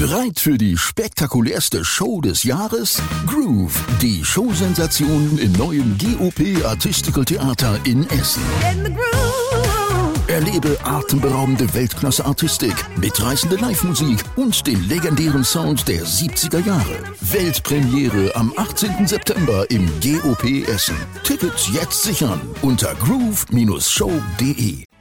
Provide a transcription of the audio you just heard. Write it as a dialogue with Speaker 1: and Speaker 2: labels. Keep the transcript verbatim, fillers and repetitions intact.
Speaker 1: Bereit für die spektakulärste Show des Jahres? Groove, die Showsensation im neuen G O P Artistical Theater in Essen.
Speaker 2: In the groove.
Speaker 1: Erlebe atemberaubende Weltklasse-Artistik, mitreißende Live-Musik und den legendären Sound der siebziger Jahre. Weltpremiere am achtzehnten September im G O P Essen. Tickets jetzt sichern unter groove Bindestrich show punkt de.